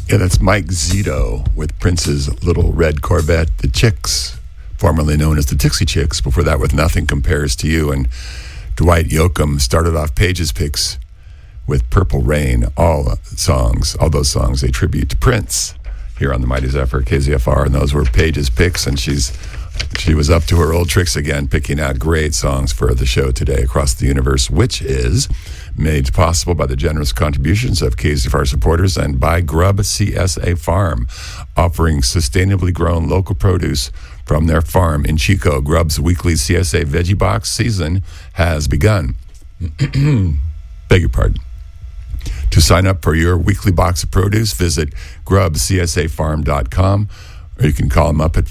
Yeah, that's Mike Zito with Prince's Little Red Corvette, The Chicks, formerly known as the Dixie Chicks, before that with Nothing Compares to You. And Dwight Yoakam started off Page's Picks with Purple Rain. All those songs, a tribute to Prince here on the Mighty Zephyr KZFR, and those were Page's Picks, and she was up to her old tricks again, picking out great songs for the show today across the universe, which is made possible by the generous contributions of KZFR supporters and by Grub CSA Farm, offering sustainably grown local produce from their farm in Chico. Grub's weekly CSA Veggie Box season has begun. Beg your pardon. To sign up for your weekly box of produce, visit grubcsafarm.com, or you can call them up at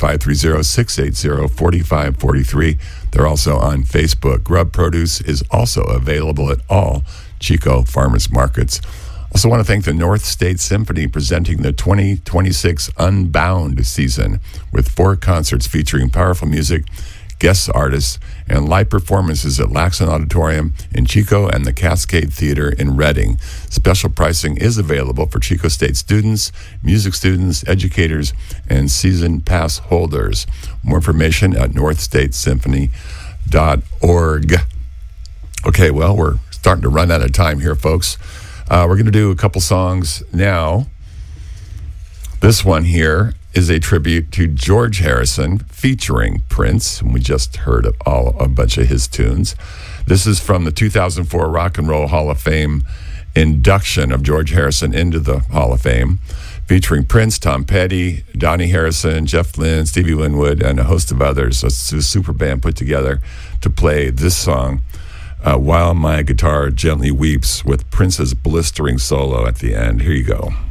530-680-4543. They're also on Facebook. Grub Produce is also available at all Chico farmers markets. Also want to thank the North State Symphony presenting the 2026 Unbound season with 4 concerts featuring powerful music, guest artists, and live performances at Laxon Auditorium in Chico and the Cascade Theater in Reading. Special pricing is available for Chico State students, music students, educators, and season pass holders. More information at northstatesymphony.org. Okay, well, we're starting to run out of time here, folks. We're going to do a couple songs now. This one here is a tribute to George Harrison featuring Prince, and we just heard a bunch of his tunes. This is from the 2004 Rock and Roll Hall of Fame induction of George Harrison into the Hall of Fame, featuring Prince, Tom Petty, Donnie Harrison, Jeff Lynne, Stevie Winwood, and a host of others. It's a super band put together to play this song, While My Guitar Gently Weeps, with Prince's blistering solo at the end. Here you go.